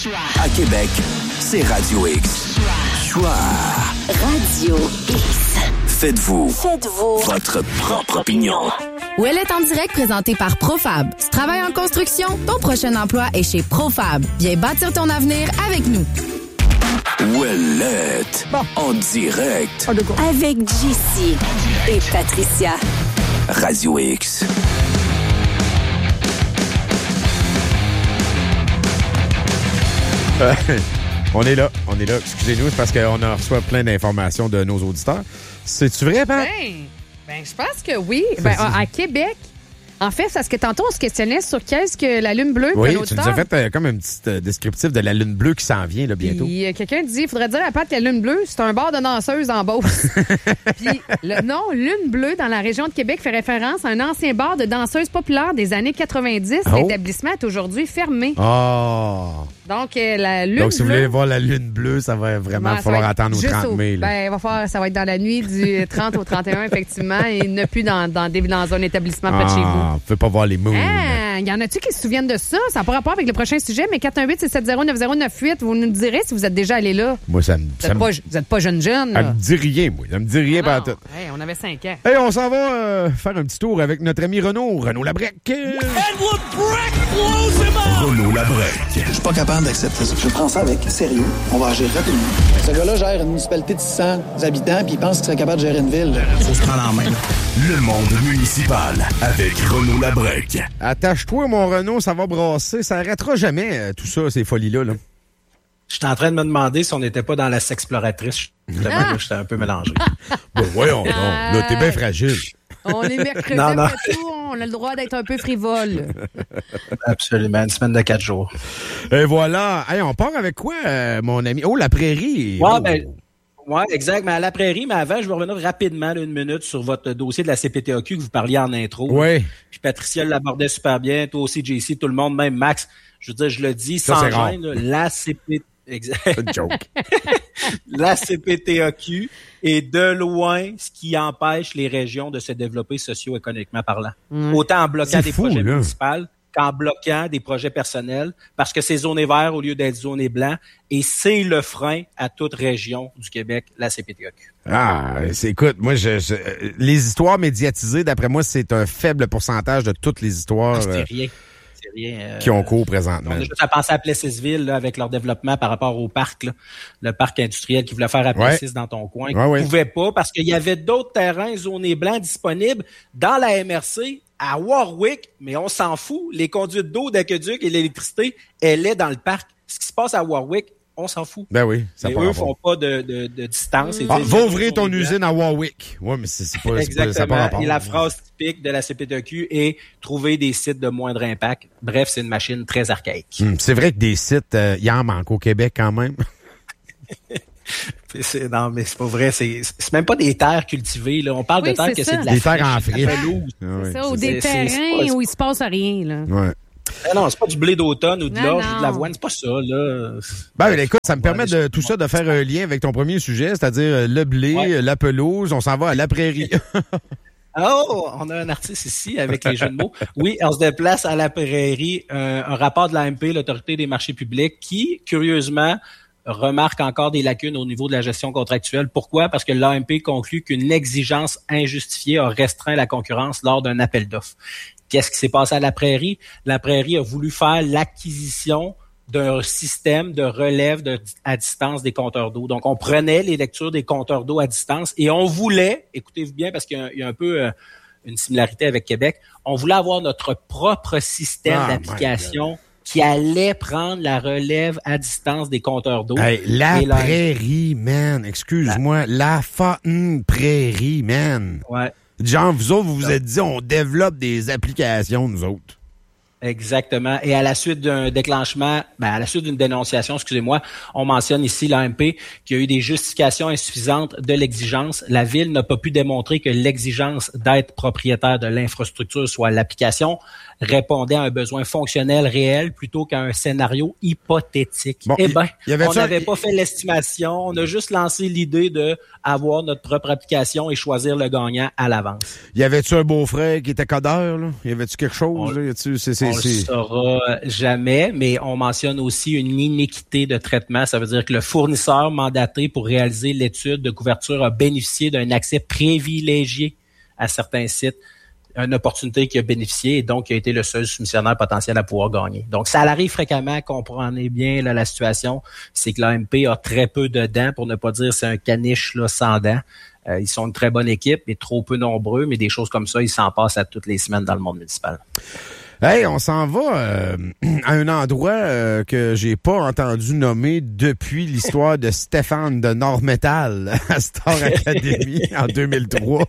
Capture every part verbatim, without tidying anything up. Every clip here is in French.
À Québec, c'est Radio X. Choix. Radio X. Faites-vous. Faites-vous. Votre propre opinion. Où elle est en direct, présentée par Profab. Tu travailles en construction? Ton prochain emploi est chez Profab. Viens bâtir ton avenir avec nous. Ouellette. Bon. En direct. Avec J C et Patricia. Radio X. On est là, on est là. Excusez-nous, c'est parce qu'on a reçu plein d'informations de nos auditeurs. C'est-tu vrai, Pat? Ben, ben, je pense que oui. Ben, à, à Québec, en fait, parce que tantôt, on se questionnait sur qu'est-ce que la Lune bleue. Oui, tu nous as fait euh, comme un petit euh, descriptif de la Lune bleue qui s'en vient là, bientôt. Puis, euh, quelqu'un dit, il faudrait dire à Pat que la Lune bleue, c'est un bar de danseuses en Beauce. Puis le nom Lune bleue dans la région de Québec fait référence à un ancien bar de danseuses populaires des années quatre-vingt-dix. Oh. L'établissement est aujourd'hui fermé. Oh! Donc, euh, la Lune bleue... Donc, si vous voulez voir la Lune bleue, ça va vraiment ben, falloir attendre au trente mai. Là. Ben, va falloir, ça va être dans la nuit du trente au trente et un, effectivement, et ne plus dans, dans, dans un établissement près de chez vous. Ah, on peut pas voir les moons. Ah, y en a-tu qui se souviennent de ça? Ça n'a pas rapport avec le prochain sujet, mais quatre un huit, six sept zéro, neuf zéro neuf huit, vous nous direz si vous êtes déjà allé là. Moi, ça me... Vous n'êtes pas, me... pas jeune-jeune, là. Ça me dit rien, moi. Ça me dit rien par tout. Hey, on avait cinq ans. Hey, on s'en va euh, faire un petit tour avec notre ami Renaud, Renaud Labrec. Renaud Labrec. Je suis pas capable d'accepter ça. Je prends ça avec sérieux. On va agir rapidement. Ce gars-là gère une municipalité de six cents habitants puis il pense qu'il serait capable de gérer une ville. Faut se prendre en main. Là. Le monde municipal avec Renaud Labrec. Attache-toi, mon Renaud, ça va brasser. Ça arrêtera jamais, euh, tout ça, ces folies-là. Là. J'étais en train de me demander si on n'était pas dans la sexploratrice. Ah! J'étais un peu mélangé. Bon, voyons donc. Là, t'es bien fragile. On est mercredi, non, non. Tout, on a le droit d'être un peu frivole. Absolument, une semaine de quatre jours. Et voilà. Hey, on part avec quoi, euh, mon ami? Oh, la prairie. Ouais, oh. ben, ouais, exact. Mais à la prairie, mais avant, je vais revenir rapidement, là, une minute, sur votre dossier de la C P T A Q que vous parliez en intro. Oui. Puis Patricia l'abordait super bien. Toi aussi, J C, tout le monde, même Max. Je veux dire, je le dis ça, sans gêne, là, la C P T A Q. Exact. C'est une joke. La C P T A Q est de loin ce qui empêche les régions de se développer socio-économiquement parlant. Mmh. Autant en bloquant des fou, projets là. municipaux qu'en bloquant des projets personnels, parce que c'est zoné vert au lieu d'être zoné blanc, et c'est le frein à toute région du Québec, la C P T A Q. Ah, c'est, écoute, moi, je, je, les histoires médiatisées, d'après moi, c'est un faible pourcentage de toutes les histoires. Ah, c'est rien. Rien, euh, qui ont cours présentement. On a juste à penser à Plessisville là, avec leur développement par rapport au parc, là, le parc industriel qu'ils voulaient faire à Plessis ouais. dans ton coin. Ouais, ils ouais. ne pouvaient pas parce qu'il y avait d'autres terrains zonés blancs disponibles dans la M R C à Warwick, mais on s'en fout. Les conduites d'eau, d'aqueduc et l'électricité, elle est dans le parc. Ce qui se passe à Warwick, on s'en fout. Ben oui, ça mais eux font pas de, de, de distance. Ah, va ouvrir ton usine à Warwick. Oui, mais c'est, c'est pas... Exactement. C'est pas, ça rapport, et la phrase typique de la C P T A Q est « trouver des sites de moindre impact ». Bref, c'est une machine très archaïque. Hum, c'est vrai que des sites, il euh, y en manque au Québec quand même. c'est, non, mais c'est pas vrai. C'est, c'est même pas des terres cultivées. Là. On parle oui, de terres que ça. c'est de la Des terres en friche. C'est oui. ça, ou c'est, des c'est, terrains c'est pas, où il se passe rien. Là. Ouais. Ah non, c'est pas du blé d'automne ou de l'orge ou de l'avoine, c'est pas ça, là. Ben, ben écoute, ça me permet de tout ça de faire un lien avec ton premier sujet, c'est-à-dire le blé, ouais. la pelouse, on s'en va à la prairie. Oh, on a un artiste ici avec les jeux de mots. Oui, on se déplace à la prairie, euh, un rapport de l'A M P, l'Autorité des marchés publics, qui, curieusement, remarque encore des lacunes au niveau de la gestion contractuelle. Pourquoi? Parce que l'A M P conclut qu'une exigence injustifiée a restreint la concurrence lors d'un appel d'offres. Qu'est-ce qui s'est passé à la prairie? La prairie a voulu faire l'acquisition d'un système de relève de, à distance des compteurs d'eau. Donc, on prenait les lectures des compteurs d'eau à distance et on voulait, écoutez-vous bien parce qu'il y a, il y a un peu euh, une similarité avec Québec, on voulait avoir notre propre système oh d'application qui allait prendre la relève à distance des compteurs d'eau. Hey, la là, prairie, man, excuse-moi, la, la fucking prairie, man. Ouais. Genre, vous autres, vous vous êtes dit, on développe des applications, nous autres. Exactement. Et à la suite d'un déclenchement, ben à la suite d'une dénonciation, excusez-moi, on mentionne ici l'A M P qu'il y a eu des justifications insuffisantes de l'exigence. La Ville n'a pas pu démontrer que l'exigence d'être propriétaire de l'infrastructure soit l'application. répondait à un besoin fonctionnel réel plutôt qu'à un scénario hypothétique. Bon, eh bien, on ça... n'avait pas fait l'estimation, on a juste lancé l'idée de avoir notre propre application et choisir le gagnant à l'avance. Y avait-tu un beau-frère qui était codeur, là? Y avait-tu quelque chose? On, là? Y a-tu, c'est, c'est, on c'est... le saura jamais, mais on mentionne aussi une inéquité de traitement. Ça veut dire que le fournisseur mandaté pour réaliser l'étude de couverture a bénéficié d'un accès privilégié à certains sites, une opportunité qui a bénéficié et donc qui a été le seul soumissionnaire potentiel à pouvoir gagner. Donc, ça arrive fréquemment, comprenez bien là, la situation, c'est que l'A M P a très peu de dents, pour ne pas dire c'est un caniche là, sans dents. Euh, ils sont une très bonne équipe, mais trop peu nombreux, mais des choses comme ça, ils s'en passent à toutes les semaines dans le monde municipal. Hey, on s'en va euh, à un endroit euh, que j'ai pas entendu nommer depuis l'histoire de Stéphane de Nord-Métal à Star Academy en deux mille trois.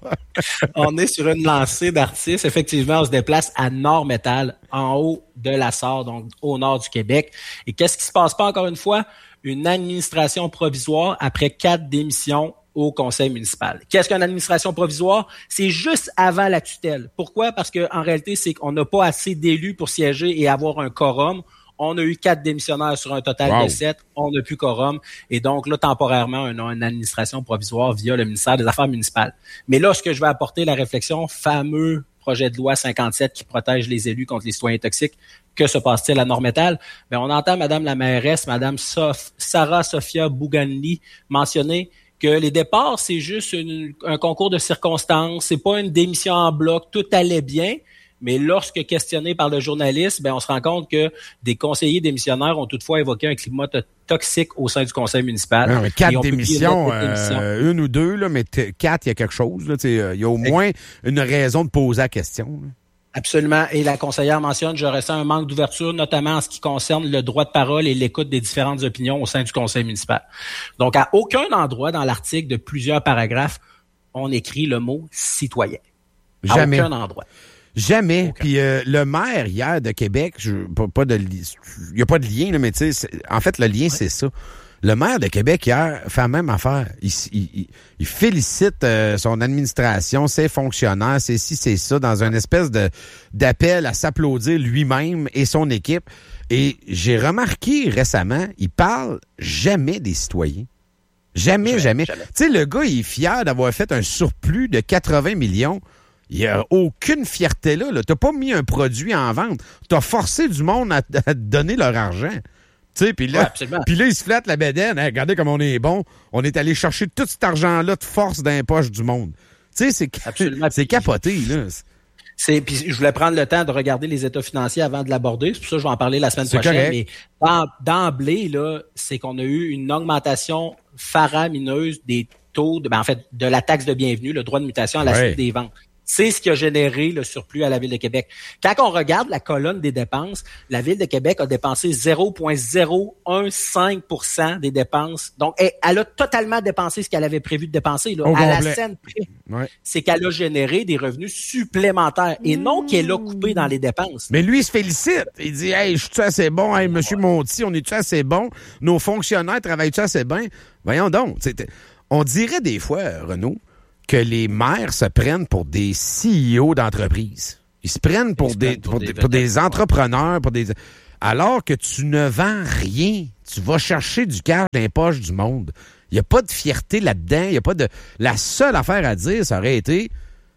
On est sur une lancée d'artistes. Effectivement, on se déplace à Nord-Métal, en haut de la Sarre, donc au nord du Québec. Et qu'est-ce qui se passe pas encore une fois? Une administration provisoire après quatre démissions au conseil municipal. Qu'est-ce qu'une administration provisoire? C'est juste avant la tutelle. Pourquoi? Parce que en réalité, c'est qu'on n'a pas assez d'élus pour siéger et avoir un quorum. On a eu quatre démissionnaires sur un total wow. de sept. On n'a plus quorum. Et donc, là, temporairement, on a une administration provisoire via le ministère des Affaires municipales. Mais là, ce que je vais apporter, la réflexion, fameux projet de loi cinquante-sept qui protège les élus contre les citoyens toxiques. Que se passe-t-il à Nord-Métal? Bien, on entend Madame la mairesse, Madame Sof- Sarah Sophia Bouganli mentionner que les départs, c'est juste une, un concours de circonstances, c'est pas une démission en bloc, tout allait bien, mais lorsque questionné par le journaliste, ben on se rend compte que des conseillers démissionnaires ont toutefois évoqué un climat t- toxique au sein du conseil municipal. Non, mais quatre démissions, euh, une ou deux, là, mais t- quatre, il y a quelque chose. Il euh, y a au moins une raison de poser la question. Là. Absolument. Et la conseillère mentionne, je ressens un manque d'ouverture, notamment en ce qui concerne le droit de parole et l'écoute des différentes opinions au sein du conseil municipal. Donc, à aucun endroit dans l'article de plusieurs paragraphes, on écrit le mot citoyen. Jamais. À aucun endroit. Jamais. Aucun. Puis euh, le maire hier de Québec, je, pas, pas de, il n'y a pas de lien, là, mais tu sais, en fait, le lien, ouais. c'est ça. Le maire de Québec, hier, fait la même affaire. Il, il, il félicite euh, son administration, ses fonctionnaires, c'est ci, c'est ça, dans une espèce de d'appel à s'applaudir lui-même et son équipe. Et j'ai remarqué récemment, il parle jamais des citoyens. Jamais, jamais. jamais. Tu sais, le gars, il est fier d'avoir fait un surplus de quatre-vingts millions. Il n'y a aucune fierté là. là. Tu n'as pas mis un produit en vente. Tu as forcé du monde à, à te donner leur argent. Puis là, ouais, puis là, il se flatte la bédaine. Hey, regardez comme on est bon. On est allé chercher tout cet argent-là de force dans les poches du monde. Tu sais, c'est, c'est capoté, là. C'est, puis je voulais prendre le temps de regarder les états financiers avant de l'aborder. C'est pour ça que je vais en parler la semaine c'est prochaine. Correct. Mais dans, d'emblée, là, c'est qu'on a eu une augmentation faramineuse des taux, de, ben, en fait, de la taxe de bienvenue, le droit de mutation à la ouais. suite des ventes. C'est ce qui a généré le surplus à la Ville de Québec. Quand on regarde la colonne des dépenses, la Ville de Québec a dépensé zéro virgule zéro quinze pour cent des dépenses. Donc, elle a totalement dépensé ce qu'elle avait prévu de dépenser. Là, à la scène près. Ouais. C'est qu'elle a généré des revenus supplémentaires et non qu'elle a coupé dans les dépenses. Mais lui, il se félicite. Il dit, hey, je suis assez bon. Hey, Monsieur ouais. Monti, on est-tu assez bon? Nos fonctionnaires travaillent-tu assez bien? Voyons donc. On dirait des fois, Renaud, que les maires se prennent pour des C E O d'entreprise. Ils se prennent pour, des, pour, pour, des, pour des entrepreneurs, pour des... alors que tu ne vends rien. Tu vas chercher du cash dans les poches du monde. Il n'y a pas de fierté là-dedans. Il y a pas de... La seule affaire à dire, ça aurait été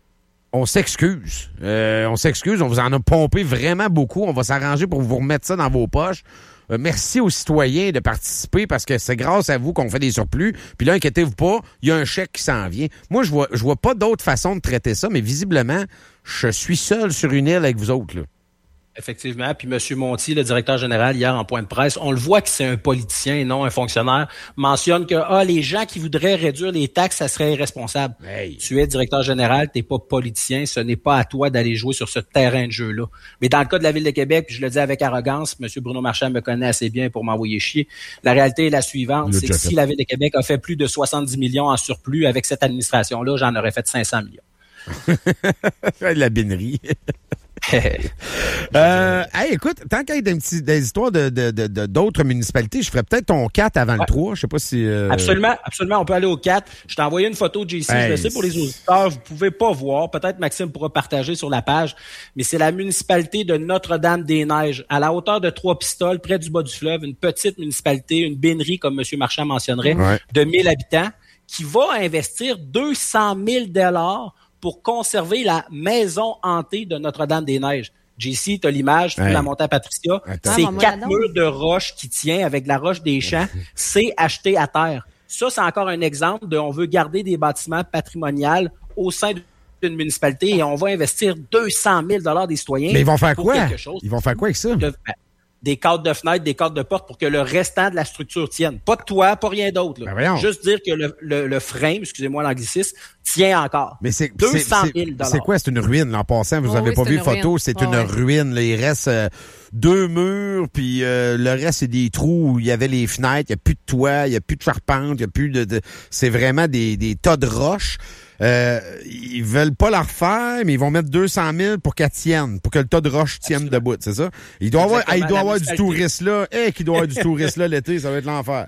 on s'excuse. Euh, on s'excuse, on vous en a pompé vraiment beaucoup. On va s'arranger pour vous remettre ça dans vos poches. Euh, merci aux citoyens de participer parce que c'est grâce à vous qu'on fait des surplus. Puis là, inquiétez-vous pas, il y a un chèque qui s'en vient. Moi, je vois, je vois pas d'autre façon de traiter ça, mais visiblement, je suis seul sur une île avec vous autres, là. Effectivement. Puis M. Monti, le directeur général, hier en point de presse, on le voit que c'est un politicien et non un fonctionnaire, mentionne que ah, les gens qui voudraient réduire les taxes, ça serait irresponsable. Hey. Tu es directeur général, t'es pas politicien, ce n'est pas à toi d'aller jouer sur ce terrain de jeu-là. Mais dans le cas de la Ville de Québec, puis je le dis avec arrogance, M. Bruno Marchand me connaît assez bien pour m'envoyer chier. La réalité est la suivante, c'est que si la Ville de Québec a fait plus de soixante-dix millions en surplus avec cette administration-là, j'en aurais fait cinq cents millions. La binerie. euh, hey, écoute, tant qu'il y a des, petits, des histoires de, de, de, de, d'autres municipalités, je ferais peut-être ton quatre avant ouais. le trois. Je sais pas si... Euh... Absolument, absolument. On peut aller au quatre. Je t'ai envoyé une photo, J C. Hey, je le sais pour les auditeurs, vous pouvez pas voir. Peut-être Maxime pourra partager sur la page. Mais c'est la municipalité de Notre-Dame-des-Neiges, à la hauteur de Trois-Pistoles, près du bas du fleuve. Une petite municipalité, une bénerie, comme M. Marchand mentionnerait, ouais. de mille habitants, qui va investir deux cent mille dollars pour conserver la maison hantée de Notre-Dame-des-Neiges. J C, tu as l'image, tu peux hey. la monter à Patricia. Attends. C'est ah, quatre murs de roche qui tient avec la roche des champs. C'est acheté à terre. Ça, c'est encore un exemple de on veut garder des bâtiments patrimoniaux au sein d'une municipalité et on va investir deux cent mille dollars des citoyens. Mais ils vont faire quoi? Ils vont faire quoi avec ça? De, des cadres de fenêtres, des cadres de porte pour que le restant de la structure tienne. Pas de toit, pas rien d'autre. Là. Ben Juste dire que le, le, le frame, excusez-moi l'anglicisme, tient encore. Mais c'est deux cent mille dollars. C'est quoi? C'est une ruine, là, en passant. Vous n'avez oh, oui, pas vu la photo. C'est oh, une oui. ruine. Là. Il reste euh, deux murs, puis euh, le reste, c'est des trous où il y avait les fenêtres. Il n'y a plus de toit, il n'y a plus de charpente, il n'y a plus de... de... C'est vraiment des, des tas de roches. Euh, ils veulent pas la refaire, mais ils vont mettre deux cent mille pour qu'elle tienne, pour que le tas de roches tienne debout, c'est ça? Il doit avoir, il doit avoir du touriste là. Eh, hey, qu'il doit avoir du touriste là l'été, ça va être l'enfer.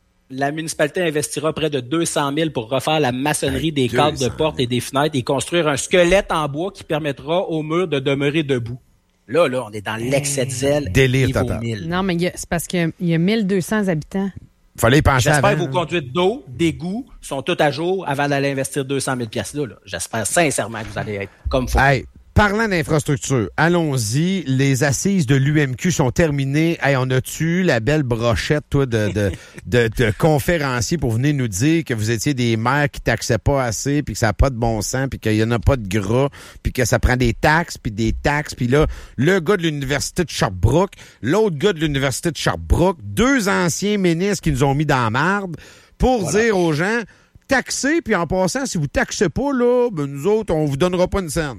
La municipalité investira près de deux cent mille pour refaire la maçonnerie des cadres de portes et des fenêtres et construire un squelette en bois qui permettra aux murs de demeurer debout. Là, là, on est dans l'excès de zèle. Délire total. Non, mais il y a, c'est parce qu'il y a mille deux cents habitants. Fallait y penser J'espère avant. que vos conduites d'eau, d'égout sont toutes à jour avant d'aller investir deux cent mille piastres là, là. J'espère sincèrement que vous allez être comme faut. Hey, parlant d'infrastructure, allons-y. Les assises de l'U M Q sont terminées. Hey, on a-tu la belle brochette, toi, de, de, de, de conférenciers pour venir nous dire que vous étiez des maires qui taxaient pas assez, puis que ça n'a pas de bon sens, puis qu'il y en a pas de gras, puis que ça prend des taxes, puis des taxes, puis là, le gars de l'Université de Sherbrooke, l'autre gars de l'Université de Sherbrooke, deux anciens ministres qui nous ont mis dans la marde pour voilà. dire aux gens, taxez, puis en passant, si vous taxez pas, là, ben nous autres, on vous donnera pas une scène.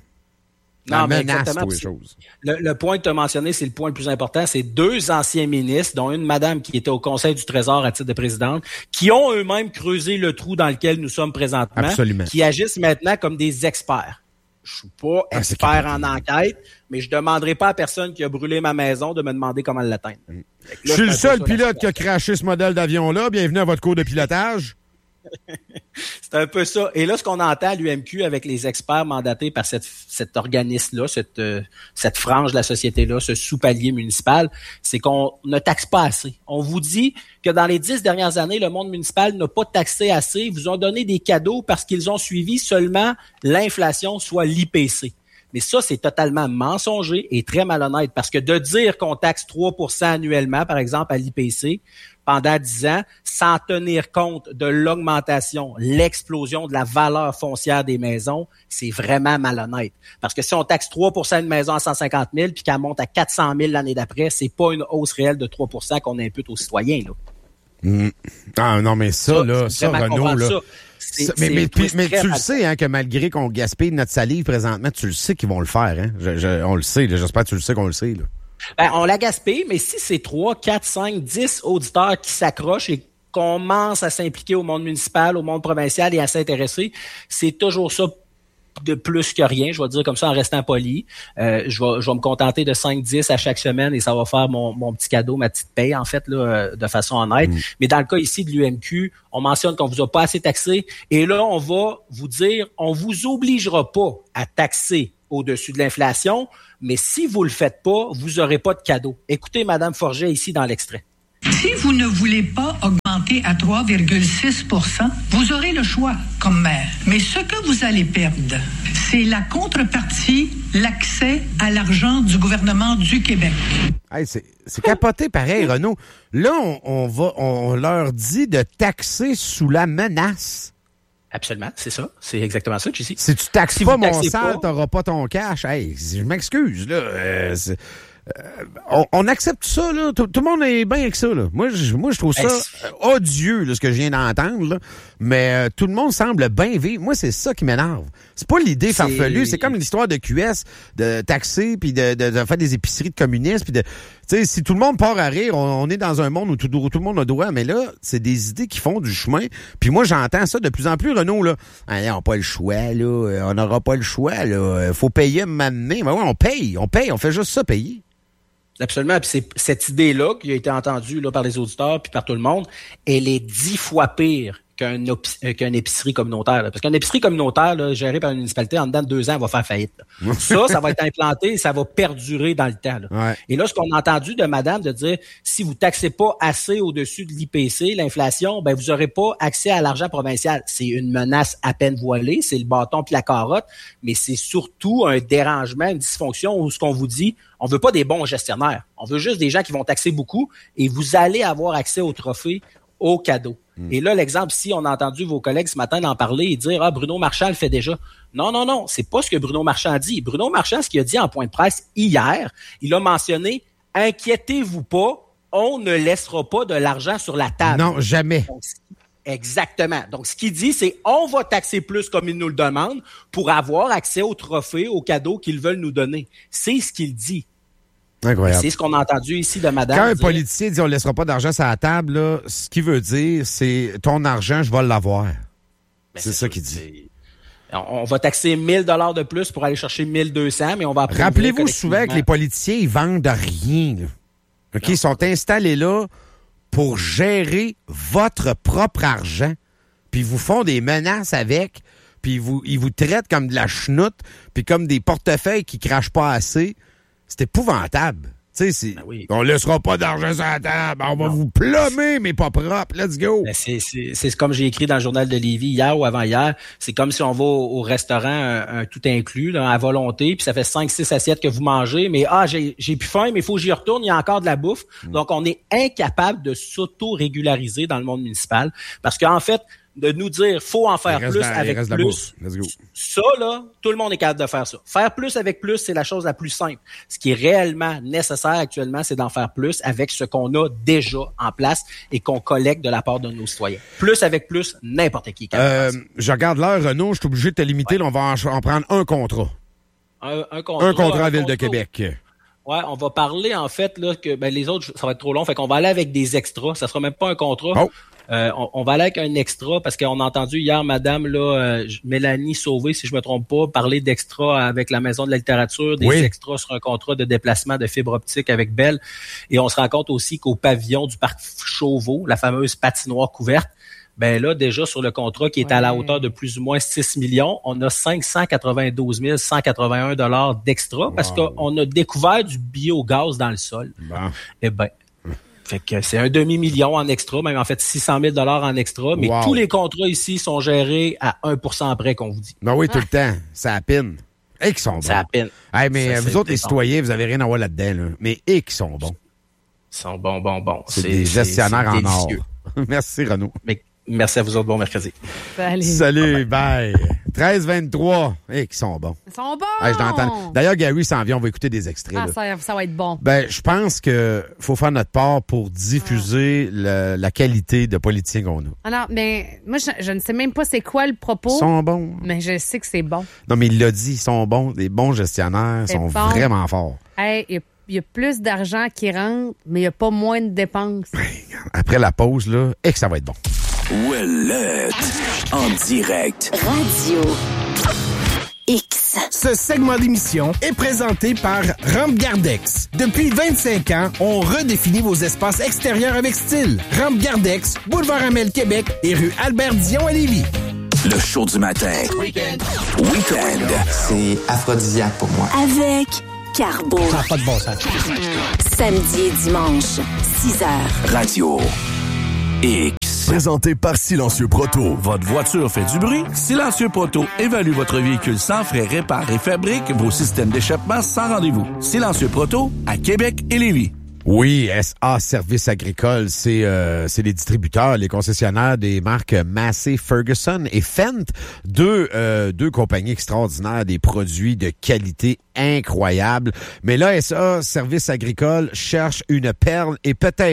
Non, mais exactement. Le, le point que tu as mentionné, c'est le point le plus important. C'est deux anciens ministres, dont une madame qui était au Conseil du Trésor à titre de présidente, qui ont eux-mêmes creusé le trou dans lequel nous sommes présentement, Absolument. qui agissent maintenant comme des experts. Je suis pas ah, expert en enquête, mais je demanderai pas à personne qui a brûlé ma maison de me demander comment l'atteindre. Mmh. Là, je suis le seul pilote qui a craché ce modèle d'avion-là. Bienvenue à votre cours de pilotage. C'est un peu ça. Et là, ce qu'on entend à l'U M Q avec les experts mandatés par cette, cet organisme-là, cette, euh, cette frange de la société-là, ce sous-palier municipal, c'est qu'on ne taxe pas assez. On vous dit que dans les dix dernières années, le monde municipal n'a pas taxé assez. Ils vous ont donné des cadeaux parce qu'ils ont suivi seulement l'inflation, soit l'I P C. Mais ça, c'est totalement mensonger et très malhonnête parce que de dire qu'on taxe trois pour cent annuellement, par exemple, à l'I P C, pendant dix ans, sans tenir compte de l'augmentation, l'explosion de la valeur foncière des maisons, c'est vraiment malhonnête. Parce que si on taxe trois pour cent d'une maison à cent cinquante mille puis qu'elle monte à quatre cent mille l'année d'après, c'est pas une hausse réelle de trois pour cent qu'on impute aux citoyens, là. Mmh. Ah non, mais ça, ça là, ça, Renaud, là... Ça. C'est, ça, mais mais, puis, mais tu le sais, hein, que malgré qu'on gaspille notre salive présentement, tu le sais qu'ils vont le faire, hein. Je, je, on le sait, là, j'espère que tu le sais qu'on le sait, là. Ben, on la gaspille, mais si c'est trois, quatre, cinq, dix auditeurs qui s'accrochent et commencent à s'impliquer au monde municipal, au monde provincial et à s'intéresser, c'est toujours ça de plus que rien, je vais dire comme ça en restant poli. Euh, je vais, je vais me contenter de cinq dix à chaque semaine et ça va faire mon, mon petit cadeau, ma petite paye, en fait, là, de façon honnête. Mmh. Mais dans le cas ici de l'U M Q, on mentionne qu'on vous a pas assez taxé et là, on va vous dire, on vous obligera pas à taxer au-dessus de l'inflation, mais si vous le faites pas, vous aurez pas de cadeau. Écoutez Madame Forget ici dans l'extrait. Si vous ne voulez pas augmenter à trois virgule six pour cent, vous aurez le choix comme maire. Mais ce que vous allez perdre, c'est la contrepartie, l'accès à l'argent du gouvernement du Québec. Hey, c'est, c'est capoté pareil, Renaud. Là, on, on va, on leur dit de taxer sous la menace. Absolument, c'est ça. C'est exactement ça, J C. Si tu taxes si pas mon sale, t'auras pas ton cash. Hey, je m'excuse, là. Euh, c'est... Euh, on, on accepte ça, là. Tout, tout le monde est bien avec ça, là. Moi, je, moi, je trouve ça euh, odieux, là, ce que je viens d'entendre, là. Mais euh, tout le monde semble bien vivre. Moi, c'est ça qui m'énerve. C'est pas l'idée farfelue. C'est comme l'histoire de Q S, de taxer, puis de, de, de faire des épiceries de communistes, puis de... Tu Tu sais, si tout le monde part à rire, on, on est dans un monde où tout, où tout le monde a droit, mais là, c'est des idées qui font du chemin. Puis moi, j'entends ça de plus en plus, Renaud, là. Ah, on n'a pas le choix, là. On n'aura pas le choix, là. Faut payer maintenant. Ben ouais, on paye, on paye, on fait juste ça, payer. Absolument. Puis c'est cette idée-là qui a été entendue là, par les auditeurs puis par tout le monde, elle est dix fois pire qu'un op- qu'une épicerie communautaire. Là. Parce qu'une épicerie communautaire là, gérée par une municipalité, en dedans de deux ans, elle va faire faillite. Ça, ça va être implanté et ça va perdurer dans le temps. Là. Ouais. Et là, ce qu'on a entendu de madame de dire, si vous taxez pas assez au-dessus de l'I P C, l'inflation, ben vous aurez pas accès à l'argent provincial. C'est une menace à peine voilée, c'est le bâton puis la carotte, mais c'est surtout un dérangement, une dysfonction où ce qu'on vous dit, on veut pas des bons gestionnaires. On veut juste des gens qui vont taxer beaucoup et vous allez avoir accès aux trophées, aux cadeaux. Mm. Et là, l'exemple, si on a entendu vos collègues ce matin en parler et dire « Ah, Bruno Marchand le fait déjà ». Non, non, non, c'est pas ce que Bruno Marchand dit. Bruno Marchand, ce qu'il a dit en point de presse hier, il a mentionné « Inquiétez-vous pas, on ne laissera pas de l'argent sur la table ». Non, jamais. Donc, exactement. Donc, ce qu'il dit, c'est on va taxer plus comme ils nous le demandent pour avoir accès aux trophées, aux cadeaux qu'ils veulent nous donner. C'est ce qu'il dit. Incroyable. C'est ce qu'on a entendu ici de madame. Quand un dire, politicien dit on ne laissera pas d'argent sur la table, là, ce qu'il veut dire, c'est ton argent, je vais l'avoir. Ben c'est, c'est ça sûr, qu'il dit. On va taxer mille dollars de plus pour aller chercher mille deux cents, mais on va... Rappelez-vous souvent que les politiciens, ils vendent rien. Là. OK, ils sont installés là pour gérer votre propre argent, puis ils vous font des menaces avec, puis ils vous, ils vous traitent comme de la chenoute, puis comme des portefeuilles qui crachent pas assez. C'est épouvantable. Tu sais, c'est, ben oui. On laissera pas d'argent sur la table, on va non. vous plomber, mais pas propre. Let's go. Ben c'est, c'est, c'est comme j'ai écrit dans le journal de Lévis hier ou avant-hier. C'est comme si on va au, au restaurant un, un tout inclus, là, à volonté, puis ça fait cinq six assiettes que vous mangez, mais ah, j'ai, j'ai plus faim, mais il faut que j'y retourne, il y a encore de la bouffe. Mm. Donc, on est incapable de s'auto-régulariser dans le monde municipal parce qu'en fait, de nous dire faut en faire plus dans, avec plus. Ça, là, tout le monde est capable de faire ça. Faire plus avec plus, c'est la chose la plus simple. Ce qui est réellement nécessaire actuellement, c'est d'en faire plus avec ce qu'on a déjà en place et qu'on collecte de la part de nos citoyens. Plus avec plus, n'importe qui. Euh, je regarde l'heure, Renaud, je suis obligé de te limiter. Ouais. Là, on va en, en prendre un contrat. Un, un contrat. Un contrat à Ville contrat. de Québec. Ouais, on va parler, en fait, là, que ben, les autres, ça va être trop long. Fait qu'on va aller avec des extras. Ça sera même pas un contrat. Oh. Euh, on, on va aller avec un extra parce qu'on a entendu hier madame là euh, Mélanie Sauvé, si je me trompe pas, parler d'extra avec la Maison de la littérature, des oui. extras sur un contrat de déplacement de fibre optique avec Bell. Et on se rend compte aussi qu'au pavillon du parc Chauveau, la fameuse patinoire couverte, ben là, déjà sur le contrat qui est ouais. à la hauteur de plus ou moins six millions, on a cinq cent quatre-vingt-douze mille cent quatre-vingt-un dollars d'extra wow. parce qu'on a découvert du biogaz dans le sol. Bon. Eh ben, fait que c'est un demi-million en extra, même en fait six cent mille dollars en extra, mais wow. tous les contrats ici sont gérés à un pour cent près qu'on vous dit. Ben oui, tout le temps. Ça apine. Et qui sont bons. Ça apine. Hey, mais ça, vous autres, les citoyens, bon. Vous avez rien à voir là-dedans, là. Mais et qui sont bons. Ils sont bons, bons, bons. C'est, c'est des gestionnaires c'est, c'est en or. Merci, Renaud. Mais merci à vous autres. Bon mercredi. Salut. Salut, bye. treize vingt-trois. Eh, qui sont bons. Ils sont bons. Hey, je l'entends. D'ailleurs, Gary s'en vient. On va écouter des extraits. Ah, ça, ça va être bon. Ben, je pense que faut faire notre part pour diffuser ah. le, la qualité de politiciens qu'on a. Alors, mais moi, je, je ne sais même pas c'est quoi le propos. Ils sont bons. Mais je sais que c'est bon. Non, mais il l'a dit. Ils sont bons. Des bons gestionnaires. Ils sont bon. Vraiment forts. Hey, il y a Il y a plus d'argent qui rentre, mais il n'y a pas moins de dépenses. Après la pause, là, et que ça va être bon. Ouellette, en direct. Radio X. Ce segment d'émission est présenté par Rampe Gardex. Depuis vingt-cinq ans, on redéfinit vos espaces extérieurs avec style. Rampe Gardex, boulevard Amel Québec et rue Albert-Dion à Lévis. Le show du matin. Week-end. Week-end. C'est aphrodisiaque pour moi. Avec Carbo. Ça n'a pas de bon sens. Samedi et dimanche, six heures. Radio X. Présenté par Silencieux Proto. Votre voiture fait du bruit? Silencieux Proto évalue votre véhicule sans frais, répare et fabrique vos systèmes d'échappement sans rendez-vous. Silencieux Proto à Québec et Lévis. Oui, S A Services agricoles, c'est euh, c'est les distributeurs, les concessionnaires des marques Massey Ferguson et Fendt, deux euh, deux compagnies extraordinaires, des produits de qualité incroyable. Mais là, S A Services agricoles cherche une perle et peut-être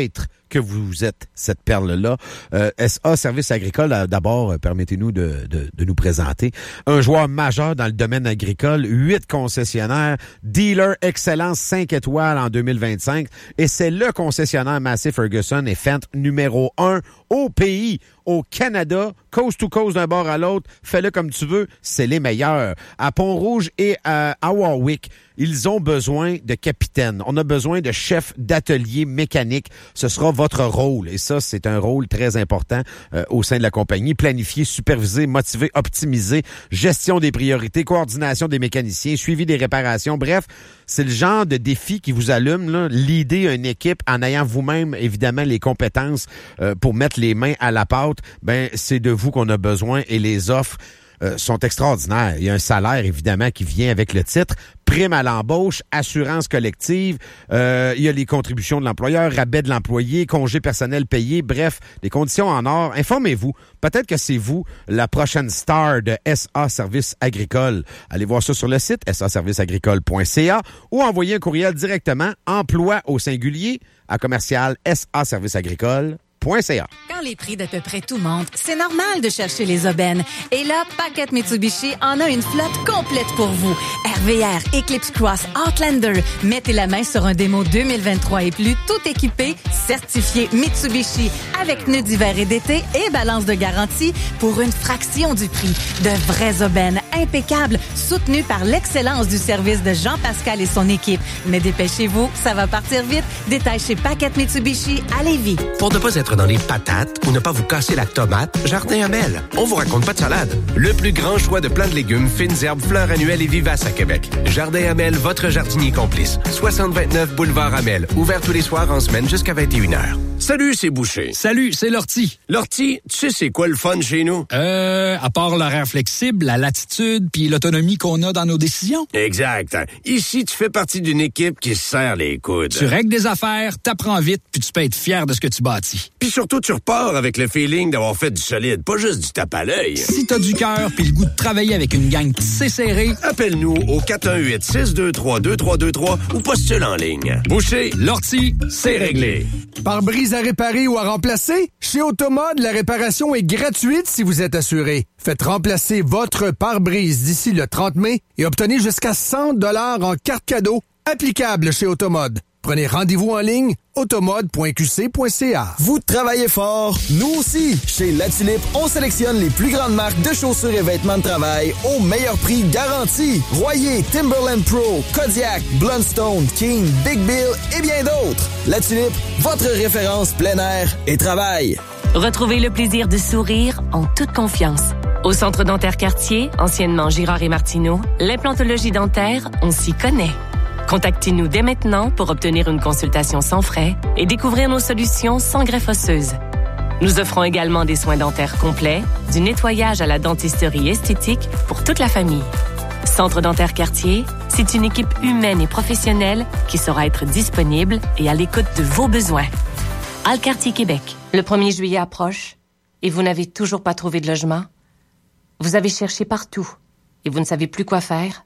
que vous êtes cette perle-là. Euh, S A Services Agricoles, d'abord, euh, permettez-nous de, de, de nous présenter. Un joueur majeur dans le domaine agricole, huit concessionnaires, dealer excellence cinq étoiles en deux mille vingt-cinq, et c'est le concessionnaire Massey Ferguson et Fendt numéro un au pays, au Canada, coast to coast d'un bord à l'autre. Fais-le comme tu veux, c'est les meilleurs. À Pont-Rouge et à, à Warwick, ils ont besoin de capitaines. On a besoin de chefs d'atelier mécanique. Ce sera votre rôle. Et ça, c'est un rôle très important euh, au sein de la compagnie. Planifier, superviser, motiver, optimiser, gestion des priorités, coordination des mécaniciens, suivi des réparations. Bref, c'est le genre de défi qui vous allume, là. L'idée une équipe en ayant vous-même, évidemment, les compétences euh, pour mettre les mains à la pâte. Ben, c'est de vous qu'on a besoin et les offres Euh, sont extraordinaires. Il y a un salaire, évidemment, qui vient avec le titre. Prime à l'embauche, assurance collective, euh, il y a les contributions de l'employeur, rabais de l'employé, congé personnel payé, bref, des conditions en or. Informez-vous. Peut-être que c'est vous la prochaine star de S A Services Agricoles. Allez voir ça sur le site s a services agricoles point c a ou envoyez un courriel directement emploi au singulier à commercial s a services agricoles point c a. Quand les prix d'à peu près tout montent, c'est normal de chercher les aubaines. Et là, Paquette Mitsubishi en a une flotte complète pour vous. R V R, Eclipse Cross, Outlander. Mettez la main sur un démo deux mille vingt-trois et plus, tout équipé, certifié Mitsubishi, avec pneus d'hiver et d'été et balance de garantie pour une fraction du prix. De vraies aubaines impeccables, soutenues par l'excellence du service de Jean-Pascal et son équipe. Mais dépêchez-vous, ça va partir vite. Détail chez Paquette Mitsubishi à Lévis. Pour ne pas être dans les patates ou ne pas vous casser la tomate, Jardin Hamel. On vous raconte pas de salade. Le plus grand choix de plants de légumes, fines herbes, fleurs annuelles et vivaces à Québec. Jardin Hamel, votre jardinier complice. soixante vingt-neuf boulevard Hamel. Ouvert tous les soirs en semaine jusqu'à vingt et une heures. Salut, c'est Boucher. Salut, c'est Lortie. Lortie, tu sais c'est quoi le fun chez nous? Euh, à part l'horaire flexible, la latitude puis l'autonomie qu'on a dans nos décisions. Exact. Ici, tu fais partie d'une équipe qui se serre les coudes. Tu règles des affaires, t'apprends vite puis tu peux être fier de ce que tu bâtis. Puis surtout, tu repars avec le feeling d'avoir fait du solide, pas juste du tape à l'œil. Si t'as du cœur puis le goût de travailler avec une gang tissée serrée, appelle-nous au quatre un huit, six deux trois, deux trois deux trois ou postule en ligne. Boucher, Lortie, c'est réglé. Pare-brise à réparer ou à remplacer? Chez Automode, la réparation est gratuite si vous êtes assuré. Faites remplacer votre pare-brise d'ici le trente mai et obtenez jusqu'à cent dollars en carte cadeau applicable chez Automode. Prenez rendez-vous en ligne, automode point q c point c a. Vous travaillez fort, nous aussi. Chez La Tulipe, on sélectionne les plus grandes marques de chaussures et vêtements de travail au meilleur prix garanti. Royer, Timberland Pro, Kodiak, Blundstone, King, Big Bill et bien d'autres. La Tulipe, votre référence plein air et travail. Retrouvez le plaisir de sourire en toute confiance. Au Centre dentaire Cartier, anciennement Girard et Martineau, l'implantologie dentaire, on s'y connaît. Contactez-nous dès maintenant pour obtenir une consultation sans frais et découvrir nos solutions sans greffe osseuse. Nous offrons également des soins dentaires complets, du nettoyage à la dentisterie esthétique pour toute la famille. Centre dentaire Cartier, c'est une équipe humaine et professionnelle qui saura être disponible et à l'écoute de vos besoins. Alcartier Québec. Le premier juillet approche et vous n'avez toujours pas trouvé de logement? Vous avez cherché partout et vous ne savez plus quoi faire?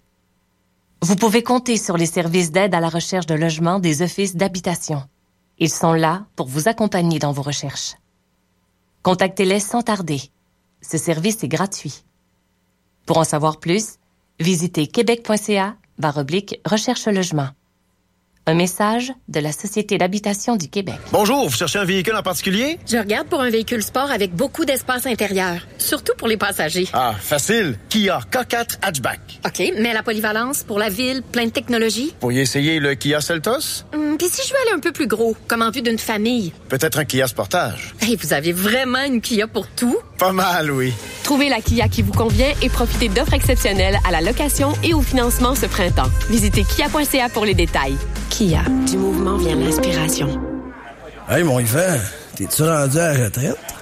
Vous pouvez compter sur les services d'aide à la recherche de logement des offices d'habitation. Ils sont là pour vous accompagner dans vos recherches. Contactez-les sans tarder. Ce service est gratuit. Pour en savoir plus, visitez québec point c a barre oblique recherche logement. Un message de la Société d'habitation du Québec. Bonjour, vous cherchez un véhicule en particulier? Je regarde pour un véhicule sport avec beaucoup d'espace intérieur, surtout pour les passagers. Ah, facile. Kia K quatre Hatchback. OK, mais la polyvalence pour la ville, plein de technologie? Vous pourriez essayer le Kia Seltos? Hum, Puis si je veux aller un peu plus gros, comme en vue d'une famille? Peut-être un Kia Sportage. Hey, vous avez vraiment une Kia pour tout? Pas mal, oui. Trouvez la Kia qui vous convient et profitez d'offres exceptionnelles à la location et au financement ce printemps. Visitez kia point c a pour les détails. Kia, du mouvement vient l'inspiration. Hey, mon Yvan, t'es-tu rendu à la retraite?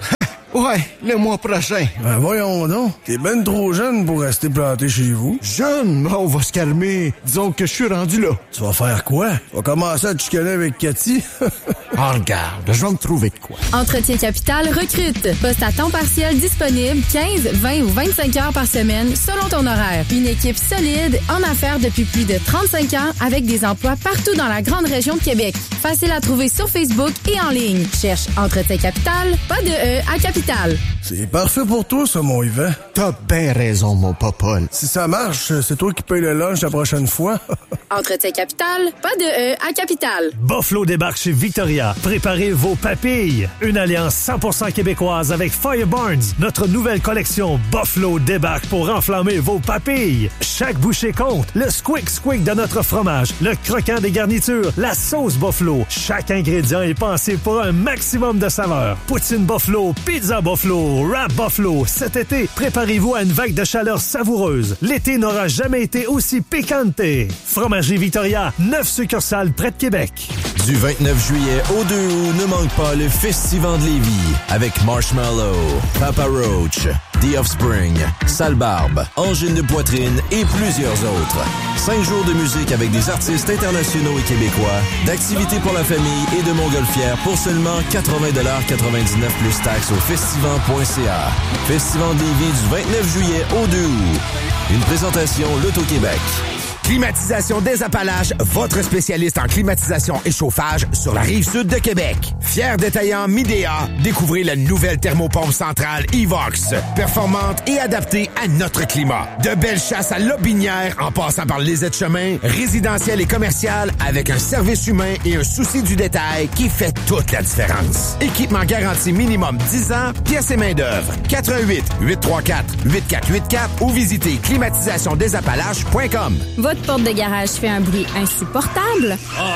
Ouais, le mois prochain. Ben voyons donc, t'es ben trop jeune pour rester planté chez vous. Jeune? On va se calmer. Disons que je suis rendu là. Tu vas faire quoi? Tu vas commencer à te chicaner avec Cathy? Ah, regarde, je vais me trouver de quoi. Entretien Capital recrute. Poste à temps partiel disponible quinze, vingt ou vingt-cinq heures par semaine selon ton horaire. Une équipe solide en affaires depuis plus de trente-cinq ans avec des emplois partout dans la grande région de Québec. Facile à trouver sur Facebook et en ligne. Cherche Entretien Capital, pas de E à Capital. C'est parfait pour toi, ça, mon Yvan. T'as bien raison, mon popole. Si ça marche, c'est toi qui payes le lunch la prochaine fois. Entretien Capital, pas de E à Capital. Buffalo débarque chez Victoria. Préparez vos papilles. Une alliance cent pour cent québécoise avec Fire Barnes. Notre nouvelle collection Buffalo débarque pour enflammer vos papilles. Chaque bouchée compte. Le squick squick de notre fromage, le croquant des garnitures, la sauce Buffalo. Chaque ingrédient est pensé pour un maximum de saveur. Poutine Buffalo, pizza Buffalo, wrap Buffalo. Cet été, préparez-vous à une vague de chaleur savoureuse. L'été n'aura jamais été aussi piquante. Fromagerie Victoria, neuf succursales près de Québec. Du vingt-neuf juillet au deux août, ne manque pas le Festival de Lévis avec Marshmallow, Papa Roach, The Offspring, Sale Barbe, Angine de poitrine et plusieurs autres. Cinq jours de musique avec des artistes internationaux et québécois, d'activités pour la famille et de montgolfières pour seulement quatre-vingts dollars quatre-vingt-dix-neuf plus taxes au festival point c a. Festival de Lévis du vingt-neuf juillet au deux août. Une présentation L'Auto-Québec. Climatisation des Appalaches, votre spécialiste en climatisation et chauffage sur la rive sud de Québec. Fier détaillant Midea, découvrez la nouvelle thermopompe centrale Evox, performante et adaptée à notre climat. De belles chasses à Lobinière en passant par les aides-chemins, résidentiel et commercial avec un service humain et un souci du détail qui fait toute la différence. Équipement garanti minimum dix ans, pièces et main-d'œuvre. quatre un huit, huit trois quatre, huit quatre huit quatre ou visitez climatisation des appalaches point com. Votre porte de garage fait un bruit insupportable?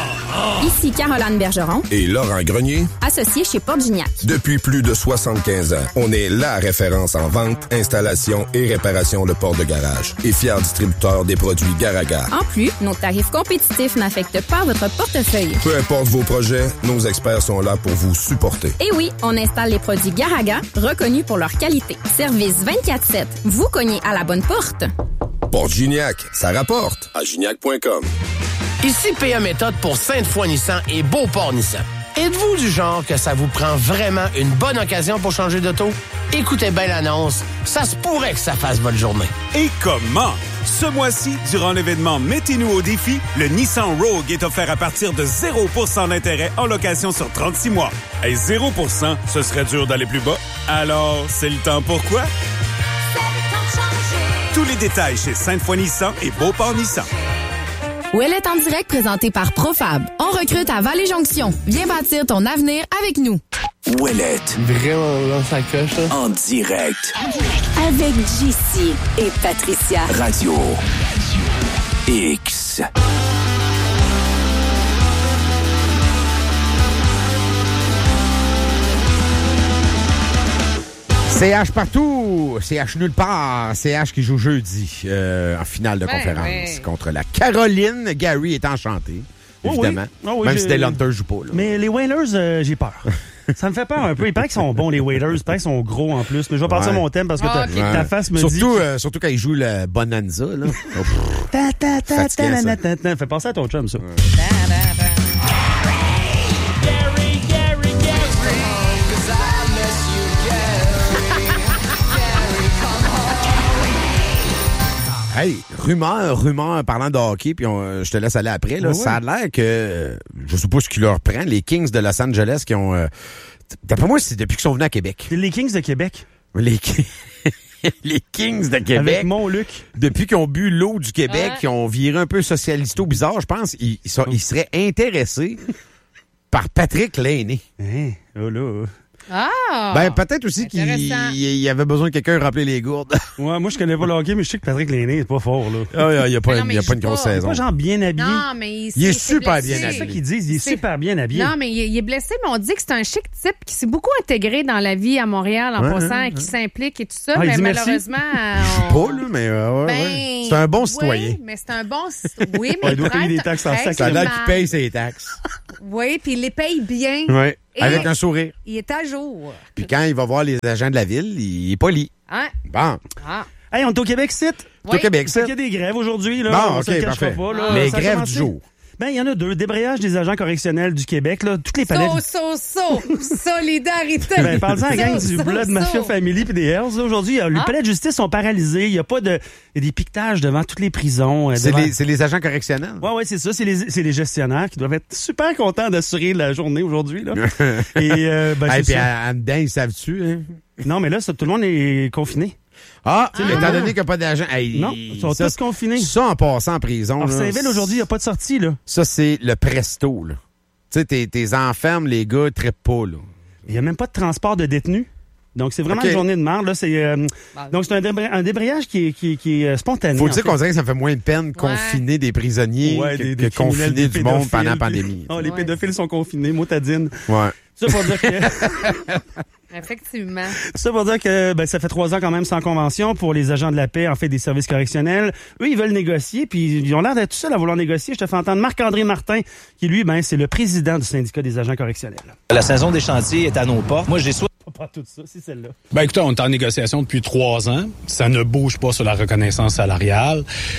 Ici Caroline Bergeron et Laurent Grenier, associés chez Porte Gignac. Depuis plus de soixante-quinze ans, on est la référence en vente, installation et réparation de portes de garage et fier distributeur des produits Garaga. En plus, nos tarifs compétitifs n'affectent pas votre portefeuille. Peu importe vos projets, nos experts sont là pour vous supporter. Et oui, on installe les produits Garaga, reconnus pour leur qualité. Service vingt-quatre sept. Vous cognez à la bonne porte. Porte Gignac, ça rapporte à gignac point com. Ici P A Méthode pour Sainte-Foy Nissan et Beauport Nissan. Êtes-vous du genre que ça vous prend vraiment une bonne occasion pour changer d'auto? Écoutez bien l'annonce, ça se pourrait que ça fasse votre journée. Et comment? Ce mois-ci, durant l'événement Mettez-nous au défi, le Nissan Rogue est offert à partir de zéro pour cent d'intérêt en location sur trente-six mois. Et zéro pour cent, ce serait dur d'aller plus bas. Alors, c'est le temps pour quoi? Tous les détails chez Sainte-Foy Nissan et Beauport Nissan. Ouellet en direct présenté par Profab. On recrute à Vallée-Jonction. Viens bâtir ton avenir avec nous. Ouellet. Vraiment dans sa coche, là. En direct. Avec J C et Patricia. Radio X. C H partout, C H nulle part, C H qui joue jeudi euh, en finale de ouais, conférence ouais. contre la Caroline. Gary est enchanté, évidemment. Oh oui. Oh oui, même j'ai... si Dale Hunter joue pas. Là. Mais les Whalers, euh, j'ai peur. Ça me fait peur un peu. Il paraît qu'ils sont bons, les Whalers. Il paraît qu'ils sont gros en plus. Mais je vais partir ouais. mon thème parce que ta, okay. ta face me surtout, dit... Que... Euh, surtout quand ils jouent le Bonanza. Là. Oh, ta, ta, ta, ta, ta, ta, ta, ta. Fait penser à ton chum, ça. Ouais. Hey, rumeur, rumeur, parlant de hockey, puis on, je te laisse aller après. Là, ouais. Ça a l'air que, je sais pas ce qui leur prend, les Kings de Los Angeles qui ont... Euh, d'après moi, c'est depuis qu'ils sont venus à Québec. Les Kings de Québec? Les, les Kings de Québec. Avec Montluc. Depuis qu'ils ont bu l'eau du Québec, ouais. Qui ont viré un peu socialisto bizarre, je pense, ils, ils, sont, ils seraient intéressés par Patrick Lainé. Hein? Oh là... Ah! Ben, peut-être aussi qu'il y avait besoin de quelqu'un remplir les gourdes. Ouais, moi, je connais pas le hockey, mais je sais que Patrick Lainé est pas fort, là. Ah, il n'y a pas, non, y a pas une grosse pas, saison. Il est pas genre bien habillé. Non, mais il, il est super bien habillé. C'est ça qu'ils disent, il est, est super bien habillé. Non, mais il est blessé, mais on dit que c'est un chic type qui s'est beaucoup intégré dans la vie à Montréal en ouais, passant, ouais, qui ouais. s'implique et tout ça, ah, mais malheureusement... On... Je suis pas, là, mais euh, ouais, ben, ouais. C'est un bon citoyen. Oui, mais c'est un bon citoyen. Oui, mais il doit payer des taxes en sac. Ça a l'air qu'il paye ses taxes. Oui, puis il les paye bien. Oui. Et avec un sourire. Il est à jour. Puis quand il va voir les agents de la ville, il est poli. Hein? Bon. Ah. Hey, on est au Québec, site. Oui. Au Québec, Il y a des grèves aujourd'hui. Là. Bon, on OK, se le cachera parfait. pas, là. Les Ça a grèves commencé. du jour. Ben, il y en a deux. Débrayage des agents correctionnels du Québec. Là. Toutes les palettes... So, so, so. Solidarité. Ben, parle-en à la gang So, du so, Blood so. Mafia Family puis des Hells. là. Aujourd'hui, euh, les Ah. palais de justice sont paralysés. Il y a pas de... Il y a des piquetages devant toutes les prisons. euh, C'est devant- les, c'est les agents correctionnels. Ouais, ouais, c'est ça. C'est les, c'est les gestionnaires qui doivent être super contents d'assurer la journée aujourd'hui. Là. Et, euh, ben, Hey, c'est puis ça. en en dedans, ils savent-tu, hein? Non, mais là, ça, tout le monde est confiné. Ah, Tu sais, étant maintenant- donné qu'il n'y a pas d'agent. Hey, Non, ils sont ça, tous confinés. Ça, en passant en prison. Alors, là, Saint-Ville, aujourd'hui, il n'y a pas de sortie, là. Ça, c'est le presto, là. Tu sais, t'es, t'es enfermes, les gars, ils trippent pas, là. Il n'y a même pas de transport de détenus. Donc, c'est vraiment OK. une journée de merde. Là. C'est, euh, donc, c'est un, débra- un débrayage qui est, qui est- qui est euh, spontané. Faut en dire fait. qu'on dirait que ça fait moins de peine confiner des prisonniers Ouais, que, des, que des criminels, confiner des du monde pendant la pédophiles, pandémie. puis- Oh, les pédophiles sont confinés, motadine. Ouais. Ça pour dire que, Effectivement. ça pour dire que ben, ça fait trois ans quand même sans convention pour les agents de la paix, en fait, des services correctionnels. Eux, ils veulent négocier, puis ils ont l'air d'être tout seuls à vouloir négocier. Je te fais entendre Marc-André Martin, qui lui, ben, c'est le président du syndicat des agents correctionnels. La saison des chantiers est à nos portes. Moi, j'ai soit... Pas tout ça, c'est celle-là. Ben écoutez, on est en négociation depuis trois ans. Ça ne bouge pas sur la reconnaissance salariale